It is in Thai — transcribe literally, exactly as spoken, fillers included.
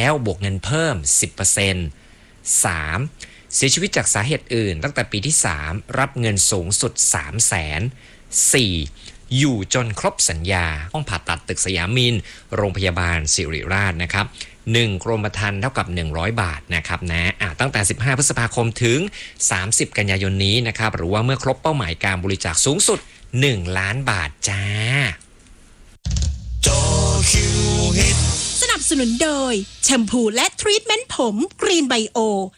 แล้วบวกเงินเพิ่ม สิบเปอร์เซ็นต์ สาม เสียชีวิตจากสาเหตุอื่นตั้งแต่ปีที่สามรับเงินสูงสุด สามแสน สี่ อยู่จนครบสัญญาห้องผ่าตัดตึกสยามมินโรงพยาบาลศิริราชนะครับหนึ่งกรมธรรม์เท่ากับหนึ่งร้อยบาทนะครับนะอ่ะตั้งแต่สิบห้าพฤษภาคมถึงสามสิบกันยายนนี้นะครับหรือว่าเมื่อครบเป้าหมายการบริจาคสูงสุดหนึ่งล้านบาทจ้าสนับสนุนโดยแชมพูและทรีทเมนต์ผมกรีนไบโอ